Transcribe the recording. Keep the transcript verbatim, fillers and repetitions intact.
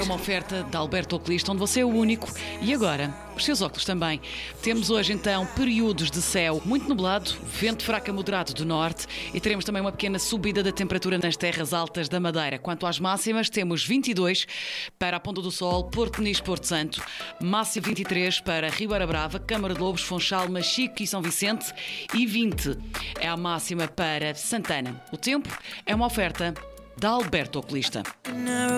uma oferta da Alberto Oculista, onde você é o único e agora os seus óculos também. Temos hoje então períodos de céu muito nublado, vento fraco a moderado do norte e teremos também uma pequena subida da temperatura nas terras altas da Madeira. Quanto às máximas, temos vinte e dois para a Ponta do Sol, Porto Nis, Porto Santo, máximo vinte e três para Ribeira Brava, Câmara de Lobos, Funchal, Machico e São Vicente e vinte é a máxima para Santana. O tempo é uma oferta da Alberto Oculista.